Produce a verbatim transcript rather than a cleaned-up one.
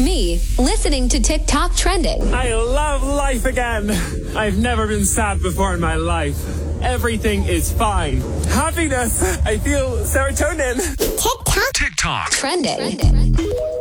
me, listening to TikTok trending. I love life again. I've never been sad before in my life. Everything is fine. Happiness. I feel serotonin. TikTok. TikTok. Trending.